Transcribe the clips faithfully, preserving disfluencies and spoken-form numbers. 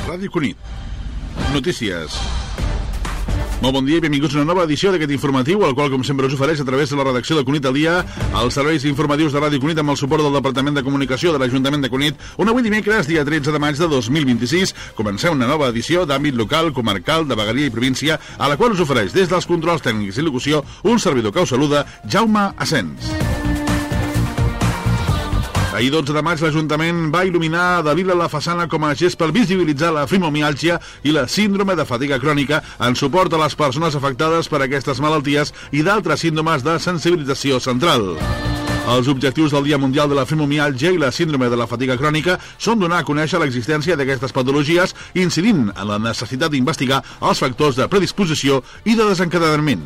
Ràdio Cunit. Notícies. Molt bon dia i benvinguts a una nova edició d'aquest informatiu, el qual, com sempre, us ofereix a través de la redacció de Cunit al dia, els serveis informatius de Ràdio Cunit amb el suport del Departament de Comunicació de l'Ajuntament de Cunit. Un avui dimecres, dia tretze de maig de dos mil vint-i-sis, comencem una nova edició d'àmbit local, comarcal, de vegueria i província, a la qual us ofereix des dels controls tècnics i locució un servidor que us saluda, Jaume Asens. Ahir dotze de maig l'Ajuntament va il·luminar de lila la façana com a gest per visibilitzar la fibromiàlgia i la síndrome de fatiga crònica en suport a les persones afectades per aquestes malalties i d'altres síndromes de sensibilització central. Els objectius del Dia Mundial de la Fibromiàlgia i la síndrome de la fatiga crònica són donar a conèixer l'existència d'aquestes patologies, incidint en la necessitat d'investigar els factors de predisposició i de desencadenament.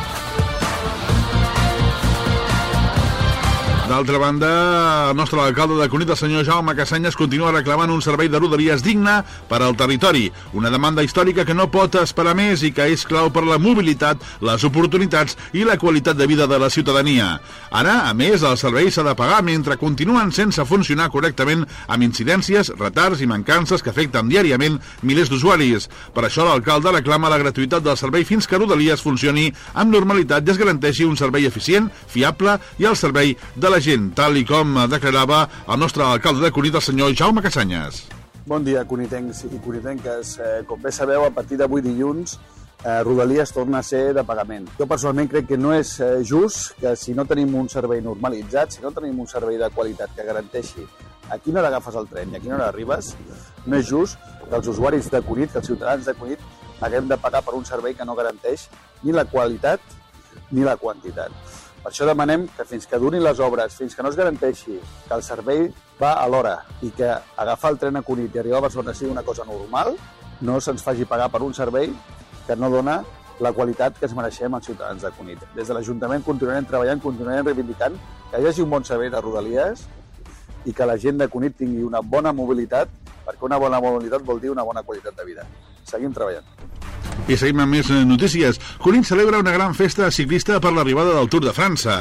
D'altra banda, el nostre alcalde de Cunit, el senyor Jaume Casanyes, continua reclamant un servei de rodalies digne per al territori, una demanda històrica que no pot esperar més i que és clau per la mobilitat, les oportunitats i la qualitat de vida de la ciutadania. Ara, a més, el servei s'ha de pagar mentre continuen sense funcionar correctament amb incidències, retards i mancances que afecten diàriament milers d'usuaris. Per això l'alcalde reclama la gratuïtat del servei fins que Rodalies funcioni amb normalitat i es garanteixi un servei eficient, fiable i al servei de la gent, tal i com declarava el nostre alcalde de Cunit, el senyor Jaume Casanyes. Bon dia, cunitencs i cunitenques. Eh, com bé sabeu, a partir d'avui dilluns, eh, Rodalies torna a ser de pagament. Jo personalment crec que no és eh, just que si no tenim un servei normalitzat, si no tenim un servei de qualitat que garanteixi a quina hora agafes el tren i a quina hora arribes, no és just que els usuaris de Cunit, que els ciutadans de Cunit, haguem de pagar per un servei que no garanteix ni la qualitat ni la quantitat. Per això demanem que fins que durin les obres, fins que no es garanteixi que el servei va a l'hora i que agafar el tren a Cunit i arribar a Barcelona sigui una cosa normal, no se'ns faci pagar per un servei que no dona la qualitat que es mereixem els ciutadans de Cunit. Des de l'Ajuntament continuarem treballant, continuarem reivindicant que hi hagi un bon servei de Rodalies i que la gent de Cunit tingui una bona mobilitat, perquè una bona mobilitat vol dir una bona qualitat de vida. Seguim treballant. I seguim amb més notícies. Cunit celebra una gran festa ciclista per l'arribada del Tour de França,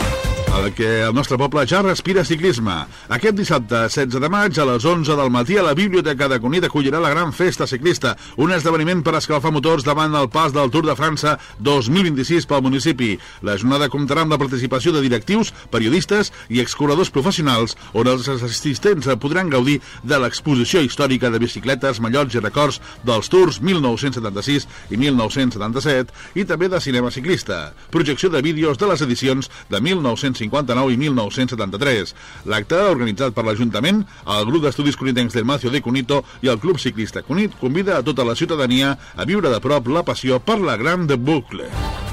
el que el nostre poble ja respira ciclisme. Aquest dissabte, setze de maig, a les onze del matí, a la Biblioteca de Cunit acollirà la gran festa ciclista, un esdeveniment per escalfar motors davant el pas del Tour de França dos mil vint-i-sis pel municipi. La jornada comptarà amb la participació de directius, periodistes i excorredors professionals, on els assistents podran gaudir de l'exposició històrica de bicicletes, mallots i records dels Tours mil nou-cents setanta-sis i mil nou-cents setanta-set i també de cinema ciclista, projecció de vídeos de les edicions de mil nou-cents cinquanta-nou i mil nou-cents setanta-tres. L'acte, organitzat per l'Ajuntament, el grup d'estudis cunitencs del Macio de Cunito i el Club Ciclista Cunit, convida a tota la ciutadania a viure de prop la passió per la Grande Boucle.